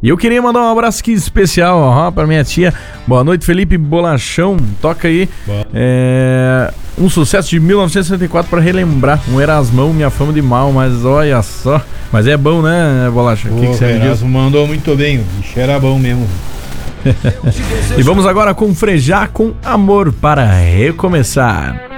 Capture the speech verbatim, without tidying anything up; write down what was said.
E eu queria mandar um abraço aqui especial, ó, pra minha tia. Boa noite, Felipe Bolachão. Toca aí é, um sucesso de mil novecentos e sessenta e quatro pra relembrar. Um Erasmão, Minha Fama de Mal, mas olha só. Mas é bom, né, Bolacha? O que, que você diz? O Erasmo mandou muito bem, o bicho era bom mesmo. E vamos agora com Frejá com Amor para Recomeçar.